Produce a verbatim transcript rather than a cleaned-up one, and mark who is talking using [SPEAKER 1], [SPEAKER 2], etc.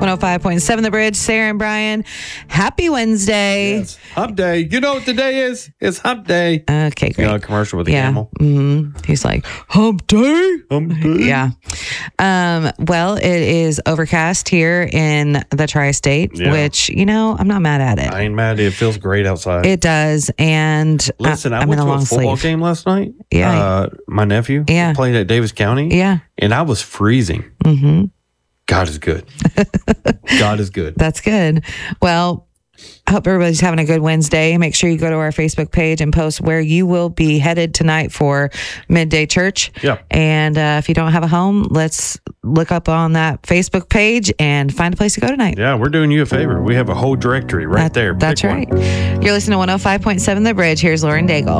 [SPEAKER 1] one oh five point seven The Bridge. Sarah and Brian, happy Wednesday.
[SPEAKER 2] Yes. Hump day. You know what today is? It's hump day.
[SPEAKER 1] Okay, great.
[SPEAKER 2] You know, a commercial with a
[SPEAKER 1] yeah.
[SPEAKER 2] camel.
[SPEAKER 1] Mm-hmm. He's like, hump day?
[SPEAKER 2] Hump day.
[SPEAKER 1] Yeah. Um, well, it is overcast here in the tri-state,
[SPEAKER 2] Yeah.
[SPEAKER 1] which, you know, I'm not mad at it.
[SPEAKER 2] I ain't mad. It feels great outside.
[SPEAKER 1] It does. And
[SPEAKER 2] Listen,
[SPEAKER 1] I,
[SPEAKER 2] I
[SPEAKER 1] I'm
[SPEAKER 2] went
[SPEAKER 1] in a
[SPEAKER 2] to a
[SPEAKER 1] long
[SPEAKER 2] football
[SPEAKER 1] sleeve.
[SPEAKER 2] game last night.
[SPEAKER 1] Yeah.
[SPEAKER 2] Uh, my nephew
[SPEAKER 1] Yeah.
[SPEAKER 2] played at Davis County.
[SPEAKER 1] Yeah.
[SPEAKER 2] And I was freezing.
[SPEAKER 1] Mm-hmm.
[SPEAKER 2] God is good. God is good.
[SPEAKER 1] That's good. Well, I hope everybody's having a good Wednesday. Make sure you go to our Facebook page and post where you will be headed tonight for midday church.
[SPEAKER 2] Yeah.
[SPEAKER 1] And uh, if you don't have a home, let's look up on that Facebook page and find a place to go tonight.
[SPEAKER 2] Yeah, we're doing you a favor. We have a whole directory right
[SPEAKER 1] That-
[SPEAKER 2] there.
[SPEAKER 1] That's
[SPEAKER 2] Pick
[SPEAKER 1] right.
[SPEAKER 2] one.
[SPEAKER 1] You're listening to one oh five point seven The Bridge. Here's Lauren Daigle.